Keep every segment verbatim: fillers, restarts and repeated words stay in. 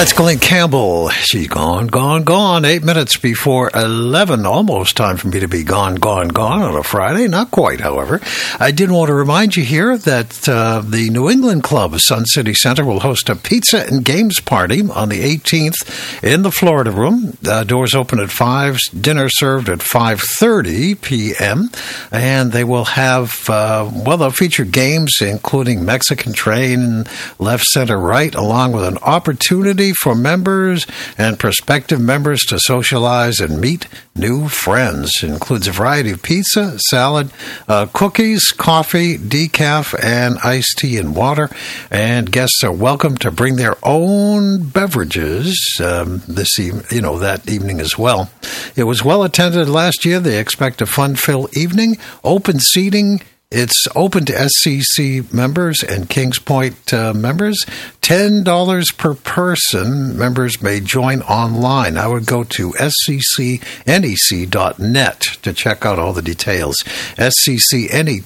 That's Glenn Campbell. She's gone, gone, gone. Eight minutes before eleven. Almost time for me to be gone, gone, gone on a Friday. Not quite, however. I did want to remind you here that uh, the New England Club of Sun City Center will host a pizza and games party on the eighteenth in the Florida Room. Uh, doors open at five, dinner served at five thirty p.m. And they will have, uh, well, they'll feature games including Mexican Train, Left, Center, Right, along with an opportunity for members and prospective members to socialize and meet new friends. It includes a variety of pizza, salad, uh, cookies, coffee, decaf, and iced tea and water. And guests are welcome to bring their own beverages um, this e- you know that evening as well. It was well attended last year. They expect a fun-filled evening, open seating. It's open to S C C members and Kings Point uh, members. ten dollars per person. Members may join online. I would go to S C C N E C dot net to check out all the details. S C C N E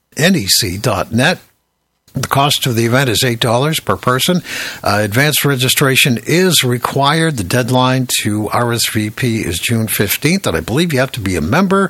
C dot net. The cost of the event is eight dollars per person. Uh, advanced registration is required. The deadline to R S V P is June fifteenth, and I believe you have to be a member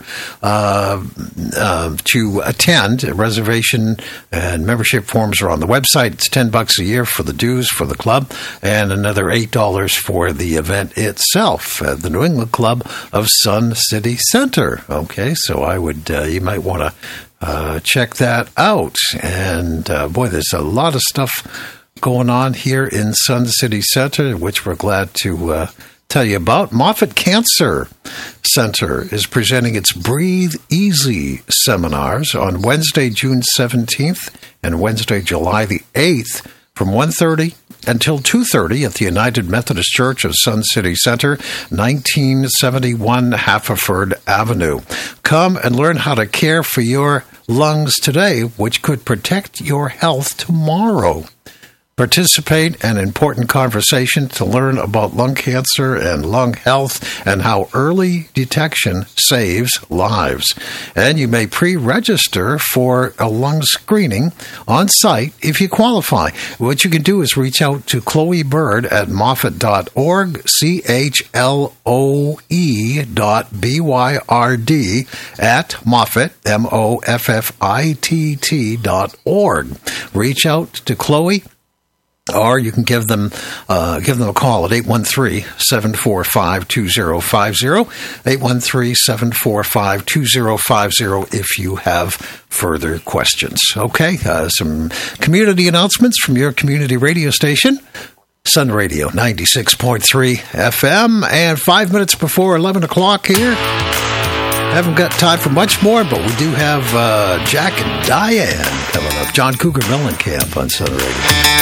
uh, uh, to attend. A reservation and membership forms are on the website. It's ten bucks a year for the dues for the club, and another eight dollars for the event itself. Uh, the New England Club of Sun City Center. Okay, so I would, uh, you might want to Uh, check that out. And uh, boy, there's a lot of stuff going on here in Sun City Center, which we're glad to uh, tell you about. Moffitt Cancer Center is presenting its Breathe Easy seminars on Wednesday, June seventeenth and Wednesday, July the eighth from one thirty until two thirty at the United Methodist Church of Sun City Center, nineteen seventy-one Haverford Avenue. Come and learn how to care for your lungs today, which could protect your health tomorrow. Participate in an important conversation to learn about lung cancer and lung health and how early detection saves lives. And you may pre-register for a lung screening on site if you qualify. What you can do is reach out to Chloe Bird at Moffitt dot org, C H L O E dot B Y R D at Moffitt, M O F F I T T dot org. Reach out to Chloe, or you can give them uh, give them a call at eight one three, seven four five, two zero five zero, eight one three, seven four five, two zero five zero if you have further questions. Okay, uh, some community announcements from your community radio station, Sun Radio ninety-six point three F M, and five minutes before eleven o'clock here. Haven't got time for much more, but we do have uh, Jack and Diane coming up. John Cougar Mellencamp on Sun Radio.